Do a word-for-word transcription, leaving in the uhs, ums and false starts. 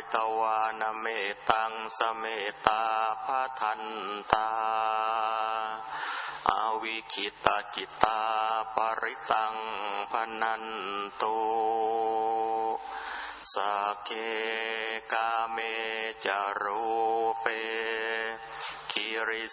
ตวานเมตังสเมตาภทันตาอาวิคิตาจิตตาปริตังพนันตุสักเคกาเมจารูเปคิริ